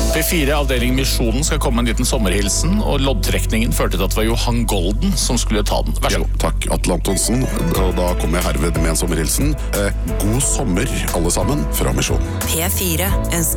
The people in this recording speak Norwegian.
P4 avdeling Misjonen skal komme med en liten sommerhilsen, og loddtrekningen førte til at det var Johan Golden som skulle ta den. Vær så god. Takk, Atle Antonsen. Og da kommer jeg herved med en sommerhilsen. God sommer, alle sammen, fra Misjonen. P4 ønsker